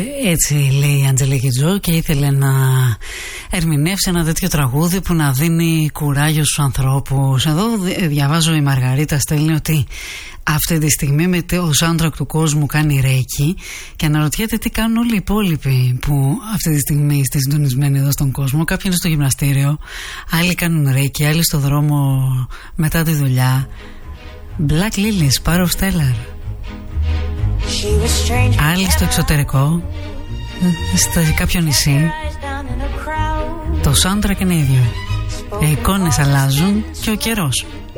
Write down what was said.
Έτσι λέει η Αντζελίκη Τζο και ήθελε να ερμηνεύσει ένα τέτοιο τραγούδι που να δίνει κουράγιο στους ανθρώπους. Εδώ διαβάζω, η Μαργαρίτα στέλνει ότι αυτή τη στιγμή με το soundtrack του κόσμου κάνει ρέικι και αναρωτιέται τι κάνουν όλοι οι υπόλοιποι που αυτή τη στιγμή είστε συντονισμένοι εδώ στον κόσμο. Κάποιοι είναι στο γυμναστήριο, άλλοι κάνουν ρέικι, άλλοι στο δρόμο μετά τη δουλειά. Black Lilies, Power of Stellar. Άλλοι στο εξωτερικό, σε κάποιο νησί. Το soundtrack είναι ίδιο. Οι εικόνες αλλάζουν και ο καιρός.